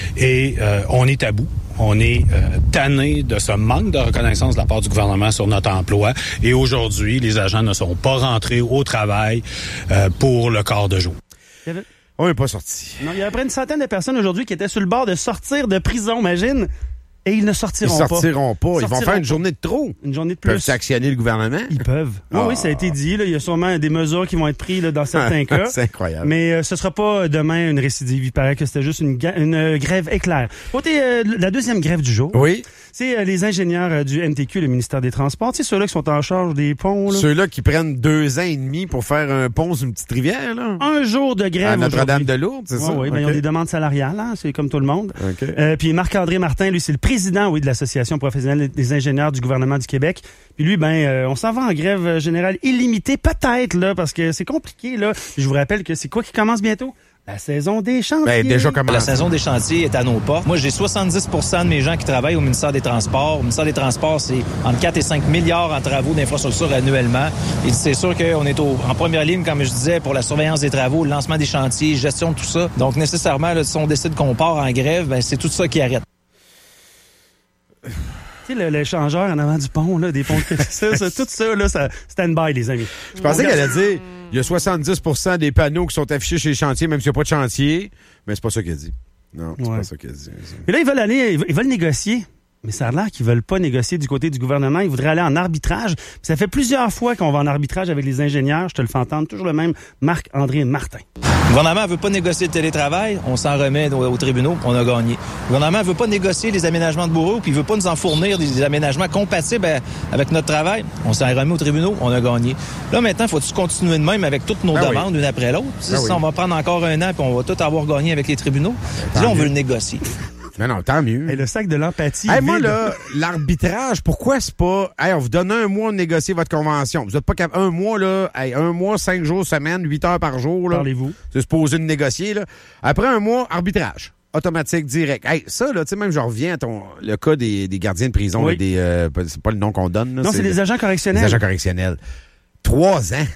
et euh, on est à bout. On est euh, tanné de ce manque de reconnaissance de la part du gouvernement sur notre emploi. Et aujourd'hui, les agents ne sont pas rentrés au travail euh, pour le quart de jour. Il y avait- On n'est pas sorti. Non, il y a près une centaine de personnes aujourd'hui qui étaient sur le bord de sortir de prison, imagine. Et ils ne Ils sortiront pas. sortiront pas. Ils vont Sortiront faire une pas. journée de trop. Une journée de Ils peuvent plus. s'actionner le gouvernement. Ils peuvent. Oui, Ah. oui, ça a été dit. Là. Il y a sûrement des mesures qui vont être prises là, dans certains cas. C'est incroyable. Mais euh, ce sera pas demain une récidive. Il paraît que c'était juste une, ga- une euh, grève éclair. Côté euh, la deuxième grève du jour. Oui. C'est euh, les ingénieurs euh, du M T Q, le ministère des Transports. Tu sais, ceux-là qui sont en charge des ponts. Là. Ceux-là qui prennent deux ans et demi pour faire un pont sur une petite rivière, là. Un jour de grève. À Notre-Dame aujourd'hui. de Lourdes, c'est Ouais, ça? Oui, ben, ils OK. ont des demandes salariales, hein, c'est comme tout le monde. OK. Euh, puis Marc-André Martin, lui, c'est le président, oui, de l'Association professionnelle des ingénieurs du gouvernement du Québec. Puis lui, ben, euh, on s'en va en grève générale illimitée, peut-être, là, parce que c'est compliqué, là. Je vous rappelle que c'est quoi qui commence bientôt? La saison des chantiers. Ben, déjà commencé. La saison des chantiers est à nos portes. Moi, j'ai soixante-dix pour cent de mes gens qui travaillent au ministère des Transports. Au ministère des Transports, c'est entre quatre et cinq milliards en travaux d'infrastructures annuellement. Et c'est sûr qu'on est au, en première ligne, comme je disais, pour la surveillance des travaux, le lancement des chantiers, gestion de tout ça. Donc, nécessairement, là, si on décide qu'on part en grève, ben, c'est tout ça qui arrête. Tu sais, le- l'échangeur en avant du pont, là, des ponts de ça, ça, tout ça, là, ça stand-by, les amis. Je pensais On qu'elle garde- allait dire il y a soixante-dix pour cent des panneaux qui sont affichés chez les chantiers, même s'il n'y a pas de chantier. Mais c'est pas ça qu'elle dit. Non, c'est Ouais. pas ça qu'elle dit. Et là, ils veulent aller, ils veulent- ils veulent négocier. Mais ça a l'air qu'ils veulent pas négocier du côté du gouvernement. Ils voudraient aller en arbitrage. Puis ça fait plusieurs fois qu'on va en arbitrage avec les ingénieurs. Je te le fais entendre. Toujours le même Marc-André Martin. Le gouvernement ne veut pas négocier le télétravail, on s'en remet aux, aux tribunaux, on a gagné. Le gouvernement ne veut pas négocier les aménagements de bureaux, puis il veut pas nous en fournir des, des aménagements compatibles à- avec notre travail, on s'en remet aux tribunaux, on a gagné. Là, maintenant, faut-tu continuer de même avec toutes nos Ben demandes, oui. une après l'autre? Si Ben si oui. on va prendre encore un an, puis on va tout avoir gagné avec les tribunaux, puis là, on veut le négocier. Mais non, tant mieux. Et le sac de l'empathie. Hey, moi, vide. là, l'arbitrage, pourquoi c'est pas, hey, on vous donne un mois de négocier votre convention. Vous êtes pas capable, un mois, là, hey, un mois, cinq jours, semaine, huit heures par jour, là. Parlez-vous. C'est supposé de négocier, là. Après un mois, arbitrage. Automatique, direct. Hey, ça, là, tu sais, même, je reviens à ton, le cas des, des gardiens de prison, Oui. là, des, euh, c'est pas le nom qu'on donne, là. Non, c'est des le- agents correctionnels. Des agents correctionnels. Trois ans.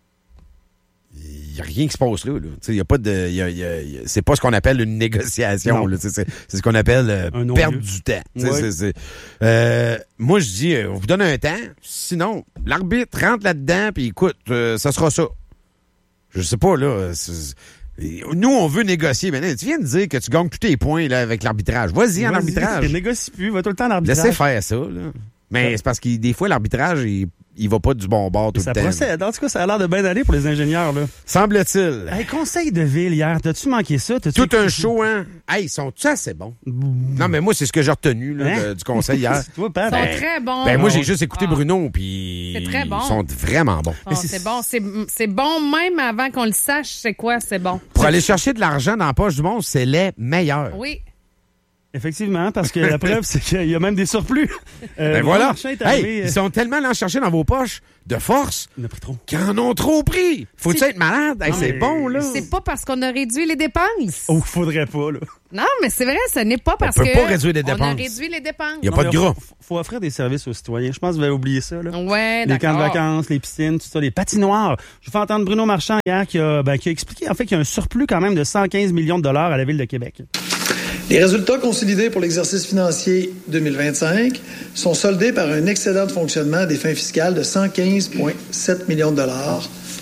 Il n'y a rien qui se passe là. là. Tu sais, y a pas de, y a- y a- y a- c'est pas ce qu'on appelle une négociation. Non. Là, tu sais, c'est, c'est ce qu'on appelle euh, Un non-lieu. perdre du temps. Tu sais, Ouais. c'est- c'est- euh, moi, je dis, euh, on vous donne un temps. Sinon, l'arbitre rentre là-dedans, puis écoute, euh, ça sera ça. Je sais pas, là. c'est- Nous, on veut négocier. Maintenant, tu viens de dire que tu gagnes tous tes points là, avec l'arbitrage. Vas-y en Vas-y, arbitrage. Négocie plus, va tout le temps en arbitrage. Laissez faire ça. Là. Mais c'est parce que des fois, l'arbitrage, il, il va pas du bon bord tout Ça le temps. procède. En tout cas, ça a l'air de bien aller pour les ingénieurs, là. Semble-t-il. Hey, conseil de ville hier, t'as-tu manqué ça? T'as-tu Tout un écouté- show, hein? Hey, ils sont-tu assez bons? Non, mais moi, c'est ce que j'ai retenu là, Hein? de- du conseil hier. C'est toi, Pat. Ils sont Ben, très bons. Ben, moi, j'ai juste écouté Ah. Bruno, puis C'est très bon. ils sont vraiment bons. Oh, c'est bon, c'est c'est bon même avant qu'on le sache, c'est quoi, c'est bon. Pour aller chercher de l'argent dans la poche du monde, c'est les meilleurs. Oui. Effectivement, parce que la preuve, c'est qu'il y a même des surplus. Euh, ben voilà. Est arrivé, hey, ils sont tellement allés en chercher dans vos poches de force il en a pris trop. qu'ils en ont trop pris. Faut-tu être malade? Hey, c'est bon, là. C'est pas parce qu'on a réduit les dépenses. Oh, faudrait pas, là. Non, mais c'est vrai, ce n'est pas parce on peut que pas réduire les dépenses. on a réduit les dépenses. Il n'y a pas de gras. Faut, faut offrir des services aux citoyens. Je pense que vous avez oublié ça, là. Ouais, les d'accord. camps de vacances, les piscines, tout ça, les patinoires. Je fais entendre Bruno Marchand hier qui a, ben, qui a expliqué, en fait, qu'il y a un surplus quand même de cent quinze millions de dollars à la Ville de Québec. Les résultats consolidés pour l'exercice financier deux mille vingt-cinq sont soldés par un excédent de fonctionnement des fins fiscales de cent quinze virgule sept millions de dollars,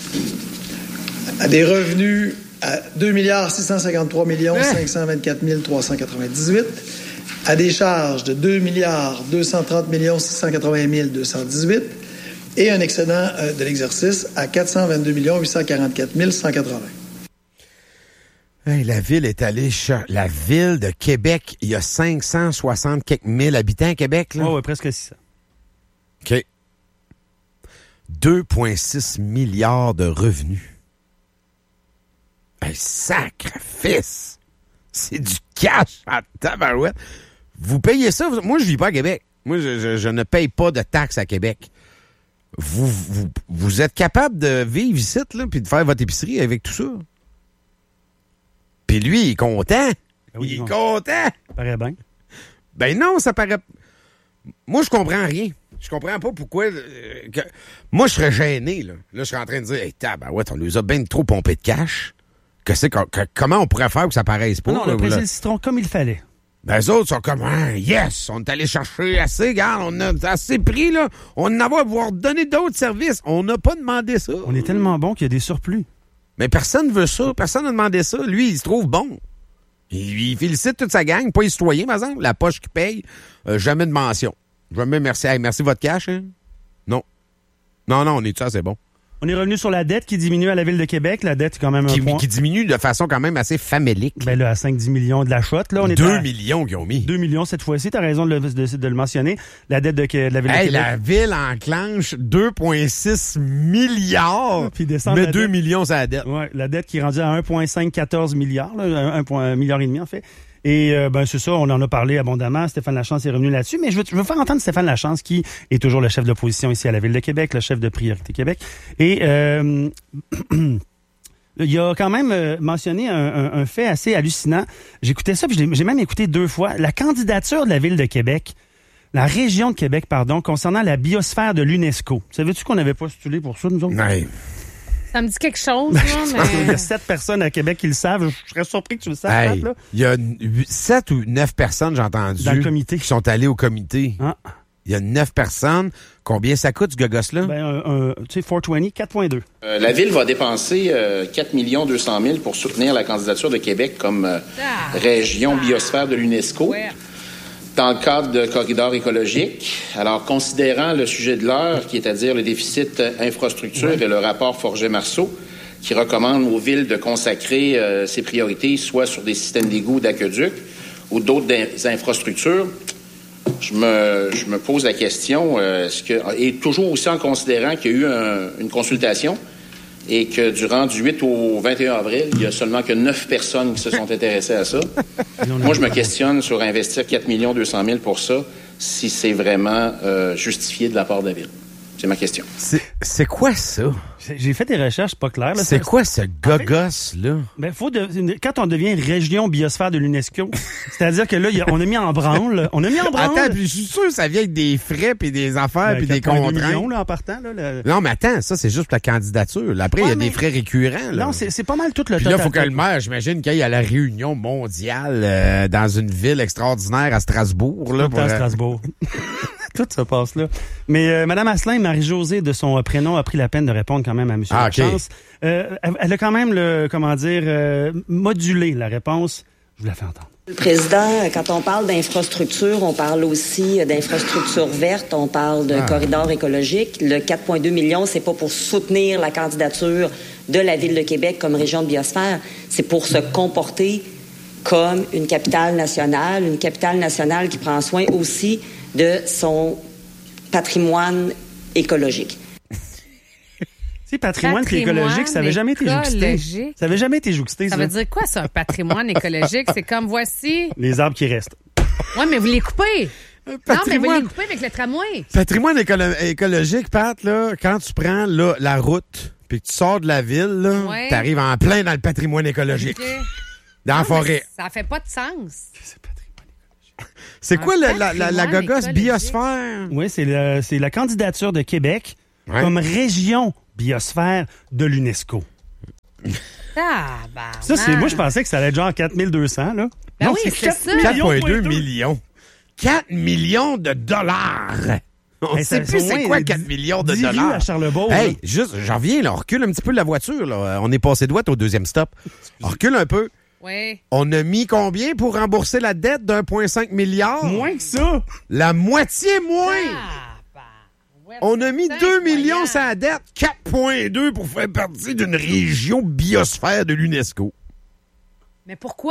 à des revenus à deux milliards six cent cinquante-trois millions cinq cent vingt-quatre mille trois cent quatre-vingt-dix-huit, à des charges de deux milliards deux cent trente millions six cent quatre-vingt mille deux cent dix-huit et un excédent de l'exercice à quatre cent vingt-deux millions huit cent quarante-quatre mille cent quatre-vingts. Hey, la ville est allée... Ch- la ville de Québec, il y a cinq cent soixante quelques mille habitants à Québec, là? Oh, ouais, presque six cents. OK. deux virgule six milliards de revenus. Hey, sacrifice! C'est du cash à tabarouette. Vous payez ça? Vous... Moi, je vis pas à Québec. Moi, je, je, je ne paye pas de taxes à Québec. Vous, vous, vous êtes capable de vivre ici, là, puis de faire votre épicerie avec tout ça? Puis lui, il est content. Oui, il est bon. content. Ça paraît bien. Ben non, ça paraît... Moi, je comprends rien. Je comprends pas pourquoi... Euh, que... Moi, je serais gêné, là. Là, je serais en train de dire, hey, tabarouette, on nous a bien trop pompé de cash. Que c'est, que, que, comment on pourrait faire que ça paraisse pas? Non, on a là, pressé là? le citron comme il fallait. Ben, eux autres sont comme, ah, yes, on est allé chercher assez, regarde, on a assez pris, là. On en va pouvoir donner d'autres services. On n'a pas demandé ça. On est tellement bon qu'il y a des surplus. Mais personne veut ça. Personne n'a demandé ça. Lui, il se trouve bon. Il, il félicite toute sa gang. Pas les citoyens, par exemple. La poche qui paye. Euh, jamais de mention. Jamais merci. Hey, merci votre cash, hein? Non. Non, non, on est ça, c'est bon. On est revenu sur la dette qui diminue à la Ville de Québec. La dette est quand même un qui, point. Qui diminue de façon quand même assez famélique. Ben là, à cinq à dix millions de la shot. Là, on est deux à... millions qu'ils ont mis. deux millions cette fois-ci. T'as raison de le, de, de le mentionner. La dette de, de la Ville hey, de Québec. La Ville enclenche deux virgule six milliards. Puis descend mais deux millions, c'est la dette. Ouais, la dette qui est rendue à un virgule cinq quatorze milliards. Là, un milliard et demi, en fait. Et euh, ben c'est ça, on en a parlé abondamment. Stéphane Lachance est revenu là-dessus. Mais je veux, je veux faire entendre Stéphane Lachance, qui est toujours le chef de l'opposition ici à la Ville de Québec, le chef de Priorité Québec. Et euh, il a quand même mentionné un, un, un fait assez hallucinant. J'écoutais ça, puis j'ai même écouté deux fois. La candidature de la Ville de Québec, la région de Québec, pardon, concernant la biosphère de l'UNESCO. Savais-tu qu'on avait postulé pour ça, nous autres? Ouais. Ça me dit quelque chose, là, mais... Il y a sept personnes à Québec qui le savent. Je serais surpris que tu le saches, hey, là. Il y a sept ou neuf personnes, j'ai entendu, dans le comité, qui sont allées au comité. Ah. Il y a neuf personnes. Combien ça coûte, ce gogos-là? Ben, un, un, tu sais, quatre cent vingt, quatre virgule deux. Euh, la Ville va dépenser euh, quatre millions deux cent mille pour soutenir la candidature de Québec comme euh, ah. région biosphère de l'UNESCO. Ouais. Dans le cadre de corridors écologiques. Alors, considérant le sujet de l'heure, qui est à dire le déficit infrastructure ouais. et le rapport Forget-Marceau, qui recommande aux villes de consacrer euh, ses priorités soit sur des systèmes d'égouts, d'aqueducs ou d'autres infrastructures, je me, je me pose la question, euh, est-ce que, et toujours aussi en considérant qu'il y a eu un, une consultation et que durant du huit au vingt et un avril, il y a seulement que neuf personnes qui se sont intéressées à ça. Moi, je me questionne sur investir quatre millions deux cent mille pour ça, si c'est vraiment euh, justifié de la part de la Ville. C'est ma question. C'est, c'est quoi ça? J'ai fait des recherches pas claires. Là, c'est quoi ce gogos-là? Ben, faut de, quand on devient région biosphère de l'UNESCO, c'est-à-dire que là, y a, on a mis en branle. On a mis en branle. Attends, puis je suis sûr que ça vient avec des frais, puis des affaires, ben, puis des contraintes. Millions, là, en partant, là, le... Non, mais attends, ça, c'est juste pour la candidature. Là, après, il ouais, y a mais... des frais récurrents. Là. Non, c'est, c'est pas mal tout le temps. Puis là, il faut que le maire, j'imagine, qu'il y ait à la réunion mondiale euh, dans une ville extraordinaire à Strasbourg. Là, pour... à Strasbourg. Tout se passe là. Mais euh, Mme Asselin, Marie-Josée, de son prénom, a pris la peine de répondre quand même à M. Ah, okay. Lachance. Euh, elle a quand même, le, comment dire, euh, modulé la réponse. Je vous la fais entendre. Le président, quand on parle d'infrastructure, on parle aussi d'infrastructure verte, on parle de ah. corridor écologique. Le quatre virgule deux millions, c'est pas pour soutenir la candidature de la Ville de Québec comme région de biosphère, c'est pour se comporter comme une capitale nationale, une capitale nationale qui prend soin aussi de son patrimoine écologique. C'est patrimoine, patrimoine écologique, ça n'avait jamais été jouxté. Ça n'avait jamais été jouxté. Ça, ça veut dire quoi, ça, un patrimoine écologique? C'est comme voici... Les arbres qui restent. Ouais, mais vous les coupez. Non, mais vous Patrimoine- les coupez avec le tramway. Patrimoine écolo- écologique, Pat, là, quand tu prends là, la route puis que tu sors de la ville, là, Ouais. t'arrives en plein dans le patrimoine écologique. OK. Dans la Non, forêt. mais Ça fait pas de sens. C'est quoi Un la, la, la, la patrimoine gogosse écologique. biosphère? Oui, c'est le- c'est la candidature de Québec comme région biosphère de l'UNESCO. Ah, bah. Ça, c'est moi, je pensais que ça allait être genre quatre mille deux cents, là. Ben Non, oui, c'est quatre ça. quatre virgule deux millions. quatre millions de dollars. On Hey, sait ça- plus ça, c'est ouais, quoi dix- quatre millions de dix rues dollars. à Charlebourg, Hey, là. juste, j'en reviens, là. On recule un petit peu la voiture, là. On est passé droite au deuxième stop. On recule un peu. Oui. On a mis combien pour rembourser la dette d'un virgule cinq milliard? Moins que ça. La moitié moins. On a mis deux millions sur la dette, quatre virgule deux pour faire partie d'une région biosphère de l'UNESCO. Mais pourquoi?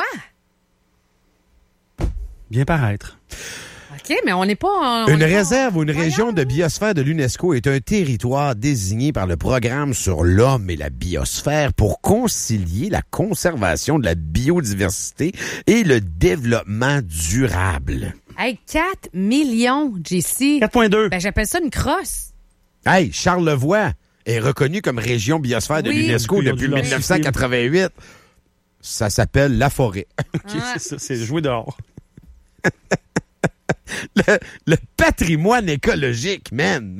Bien paraître. OK, mais on n'est pas... en- on Une est pas- réserve ou une région de biosphère de l'UNESCO est un territoire désigné par le programme sur l'homme et la biosphère pour concilier la conservation de la biodiversité et le développement durable. Hey, quatre millions, J C. quatre virgule deux. Ben, j'appelle ça une crosse. Hey, Charlevoix est reconnu comme région biosphère de Oui. l'UNESCO Ils ont depuis dû leur dix-neuf cent quatre-vingt-huit. Ça s'appelle la forêt. OK, c'est ça, c'est jouer dehors. Le, le patrimoine écologique, man.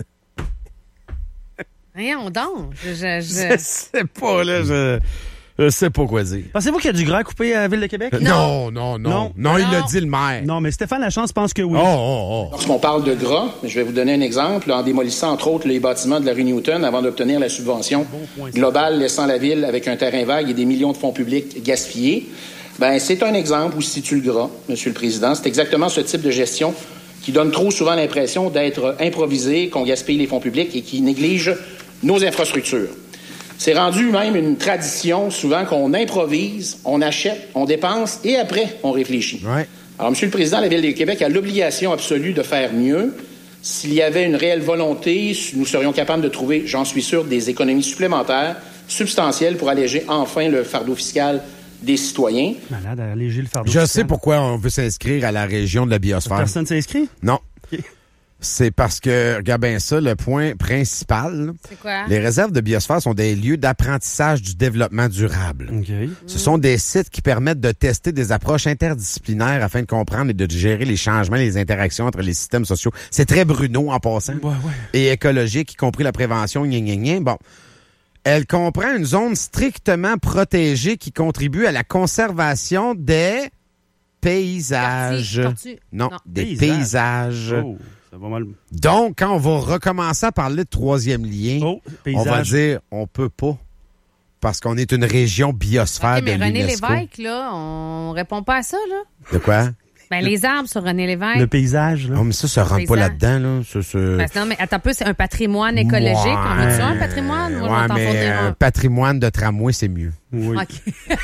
Voyons donc. Je, je, Je je... sais pas, là, je, je sais pas quoi dire. Pensez-vous qu'il y a du gras à couper à la Ville de Québec? Euh, Non, non, non. Non, Non. il l'a dit le maire. Non, mais Stéphane Lachance pense que oui. Oh, oh, oh. Lorsqu'on parle de gras, je vais vous donner un exemple, en démolissant entre autres les bâtiments de la rue Newton avant d'obtenir la subvention globale, laissant la ville avec un terrain vague et des millions de fonds publics gaspillés. Ben, c'est un exemple où se situe le gras, Monsieur le Président. C'est exactement ce type de gestion qui donne trop souvent l'impression d'être improvisé, qu'on gaspille les fonds publics et qui néglige nos infrastructures. C'est rendu même une tradition, souvent, qu'on improvise, on achète, on dépense et après, on réfléchit. Ouais. Alors, Monsieur le Président, la Ville de Québec a l'obligation absolue de faire mieux. S'il y avait une réelle volonté, nous serions capables de trouver, j'en suis sûr, des économies supplémentaires, substantielles, pour alléger enfin le fardeau fiscal des citoyens. Malade à alléger le fardeau Je fiscal. sais pourquoi on veut s'inscrire à la région de la biosphère. Personne s'inscrit? Non. OK. C'est parce que, regarde bien ça, le point principal, là, C'est quoi? les réserves de biosphère sont des lieux d'apprentissage du développement durable. OK. Ce sont des sites qui permettent de tester des approches interdisciplinaires afin de comprendre et de gérer les changements et les interactions entre les systèmes sociaux. C'est très Bruno en passant. Ouais, ouais. Et écologique, y compris la prévention, gna, gna, gna. Bon. Elle comprend une zone strictement protégée qui contribue à la conservation des paysages. Tortue. Non, Non. des Paysages. paysages. Oh, ça va mal. Donc, quand on va recommencer à parler de troisième lien, Oh, on paysage. va dire on peut pas parce qu'on est une région biosphère OK, mais de René l'UNESCO. Lévesque, là, on répond pas à ça, là. De quoi? Ben, les arbres sur René Lévesque. Le paysage, là. Oh, mais ça, ça rentre pas Paysage. là-dedans, là. Ça, ça... Ben, non, mais attends un peu, c'est un patrimoine écologique. On a-tu un patrimoine? Moi, je ouais, vais t'en mais fournir un un. patrimoine de tramway, c'est mieux. Oui. OK.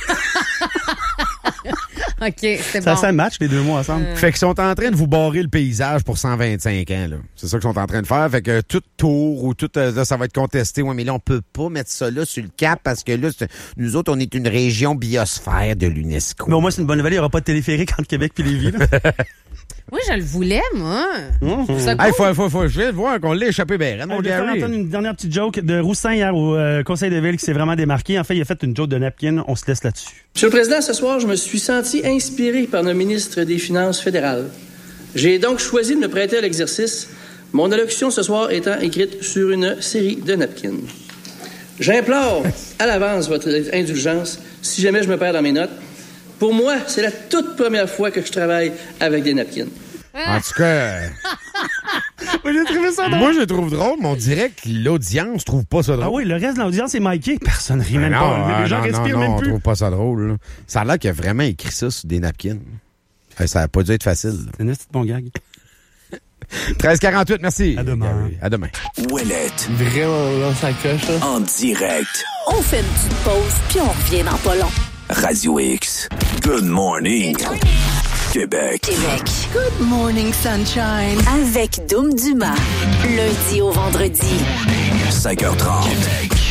OK, c'est Ça, bon. ça match les deux mots ensemble. Euh. Fait qu'ils sont en train de vous barrer le paysage pour cent vingt-cinq ans, là. C'est ça qu'ils sont en train de faire. Fait que tout tour ou tout, euh, là, ça va être contesté. Ouais, mais là, on peut pas mettre ça là sur le cap parce que là, c'est- nous autres, on est une région biosphère de l'UNESCO. Mais au moins, c'est une bonne nouvelle. Il n'y aura pas de téléphérique entre Québec et Lévis. là. Moi, je le voulais, moi. Mmh. Ça Hey, faut, faut, faut, je viens de voir qu'on l'a échappé bien, On mon va faire Gary. entendre une dernière petite joke de Roussin hier au euh, Conseil de ville qui s'est vraiment démarqué. En fait, il a fait une joke de napkin. On se laisse là-dessus. Monsieur le Président, ce soir, je me suis senti inspiré par notre ministre des Finances fédérales. J'ai donc choisi de me prêter à l'exercice, mon allocution ce soir étant écrite sur une série de napkins. J'implore à l'avance votre indulgence si jamais je me perds dans mes notes. Pour moi, c'est la toute première fois que je travaille avec des napkins. En tout cas, Moi, j'ai trouvé ça drôle. moi, je le trouve drôle, mais on dirait que l'audience trouve pas ça drôle. Ah oui, le reste de l'audience est miqué. Personne rit Ben même non, pas. ah, Les gens non, respirent non, même non, plus. on trouve pas ça drôle. Là. Ça a l'air qu'il a vraiment écrit ça sur des napkins. Eh, ça a pas dû être facile. C'est un petit bon gag. treize quarante-huit, merci. À demain. Gary. À demain. Ouellette. Vraiment, là, ça coche, là. En direct. On fait une petite pause, puis on revient dans pas long. Radio X. Good morning. Québec. Québec. Good morning, sunshine. Avec Doom Dumas. Lundi au vendredi. cinq heures trente.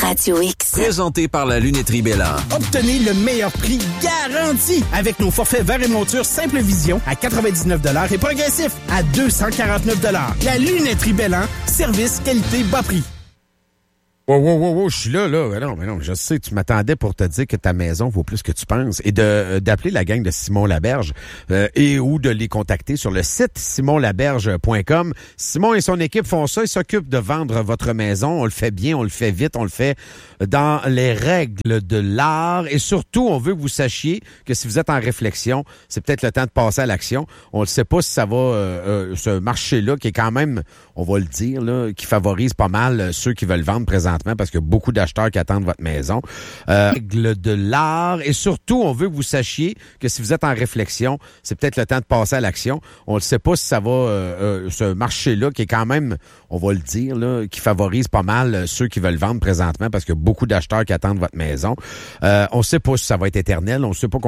Radio X. Présenté par la Lunetterie Bélan. Obtenez le meilleur prix garanti avec nos forfaits verre et monture Simple Vision à quatre-vingt-dix-neuf dollars et progressif à deux cent quarante-neuf dollars. La Lunetterie Bélan, service, qualité, bas prix. Wow, wow, wow, wow, je suis là, là. Mais non, mais non, je sais, tu m'attendais pour te dire que ta maison vaut plus que tu penses et de d'appeler la gang de Simon Laberge euh, et ou de les contacter sur le site simon laberge point com. Simon et son équipe font ça, ils s'occupent de vendre votre maison. On le fait bien, on le fait vite, on le fait dans les règles de l'art et surtout, on veut que vous sachiez que si vous êtes en réflexion, c'est peut-être le temps de passer à l'action. On ne sait pas si ça va, euh, euh, ce marché-là qui est quand même, on va le dire, là, qui favorise pas mal ceux qui veulent vendre présentement parce qu'il y a beaucoup d'acheteurs qui attendent votre maison. Euh, règles de l'art et surtout, on veut que vous sachiez que si vous êtes en réflexion, c'est peut-être le temps de passer à l'action. On ne sait pas si ça va, euh, euh, ce marché-là qui est quand même, on va le dire, là, qui favorise pas mal ceux qui veulent vendre présentement parce qu'il y a beaucoup d'acheteurs qui attendent votre maison. Euh, on ne sait pas si ça va être éternel, on ne sait pas